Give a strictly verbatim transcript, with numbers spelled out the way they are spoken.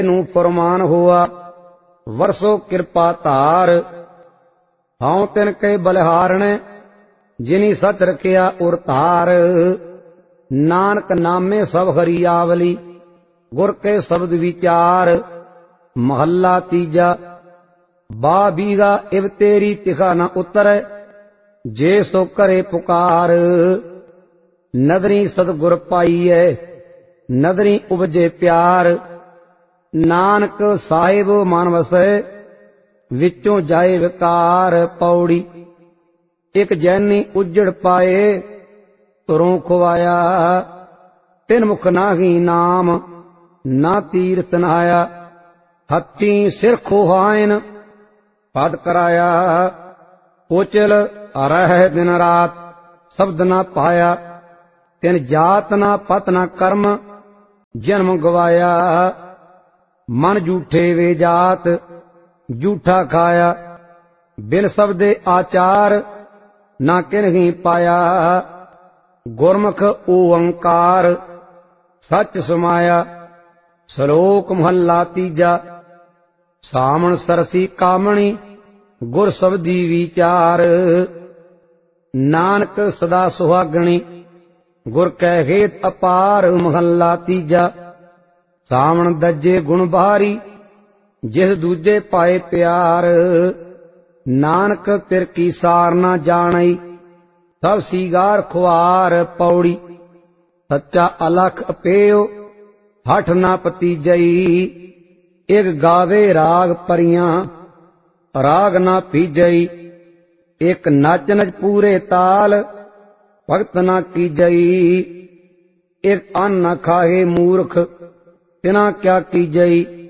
ਨੂੰ ਫਰਮਾਨ ਹੋਆ ਵਰਸੋ ਕਿਰਪਾ ਧਾਰ। ਹਉ ਤਿਨ ਕੇ ਬਲਿਹਾਰਣ ਜਿਨੀ ਸਚ ਰਖਿਆ ਉਰ ਧਾਰ। ਨਾਨਕ ਨਾਮੇ ਸਭ ਹਰੀ ਆਵਲੀ ਗੁਰ ਕੇ ਸ਼ਬਦ ਵਿਚਾਰ। ਮਹੱਲਾ ਤੀਜਾ। ਬਾ ਬੀਗਾ ਇਵ ਤੇਰੀ ਤਿਖਾ ਨ ਉਤਰੈ ਜੇ ਸੋ ਕਰੇ ਪੁਕਾਰ। ਨਦਰੀ ਸਤਿਗੁਰ ਪਾਈਐ ਨਦਰੀ ਉਪਜੇ ਪਿਆਰ। ਨਾਨਕ ਸਾਹਿਬ ਮਨ ਵਸੈ ਵਿੱਚੋਂ ਜਾਏ ਵਿਕਾਰ। ਪੌੜੀ। ਇਕ ਜੈਨੀ ਉਜੜ ਪਾਏ ਤੁਰੋਂ ਖਵਾਇਆ। ਤਿਨ ਮੁਖ ਨਾਹੀ ਨਾਮ ਨਾ ਤੀਰਥ ਨਹਾਇਆ। ਹੱਥੀ ਸਿਰ ਖੋਹਾਇਨ ਪਦ ਕਰਾਇਆ। ਉਚਲ ਰਹਿ ਦਿਨ ਰਾਤ ਸ਼ਬਦ ਨਾ ਪਾਇਆ। ਤਿਨ ਜਾਤ ਨਾ ਪਤ ਨਾ ਕਰਮ ਜਨਮ ਗਵਾਇਆ। ਮਨ ਝੂਠੇ ਵੇ ਜਾਤ ਝੂਠਾ ਖਾਇਆ। ਬਿਨ ਸ਼ਬਦੇ ਆਚਾਰ ਨਾ ਕਿਨਹੀ ਪਾਇਆ। ਗੁਰਮੁਖ ਓੰਕਾਰ ਸੱਚ ਸਮਾਇਆ। ਸ਼ਲੋਕ ਮਹੱਲਾ ਤੀਜਾ। ਸਾਮਣ ਸਰਸੀ ਕਾਮਣੀ ਗੁਰ ਸ਼ਬਦੀ ਵਿਚਾਰ। ਨਾਨਕ ਸਦਾ ਸੁਹਾਗਣੀ ਗੁਰ ਕੈ ਹੇਤ ਅਪਾਰ। ਮਹੱਲਾ ਤੀਜਾ। ਸਾਵਣ ਦੱਜੇ ਗੁਣ ਬਾਰੀ ਜਿਸ ਦੂਜੇ ਪਾਏ ਪਿਆਰ। ਨਾਨਕ ਤਿਰ ਕੀ ਸਾਰ ਨਾ ਜਾਣਈ ਸਭ ਸੀਗਾਰ ਖੁਆਰ। ਪੌੜੀ। ਸੱਚਾ ਅਲਖ ਅਪੇਓ ਹਠ ਨਾ ਪਤੀਜਈ। ਇਕ ਗਾਵੇ ਰਾਗ ਪਰੀਆਂ ਰਾਗ ਨਾ ਪੀਜਈ। ਇਕ ਨਚ ਨਚ ਪੂਰੇ ਤਾਲ ਭਗਤ ਨਾ ਕੀਜਈ। ਇਕ ਅੰਨ ਨਾ ਖਾਹੇ ਮੂਰਖ ਤਿਨਾ ਕਿਆ ਕੀਜਈ।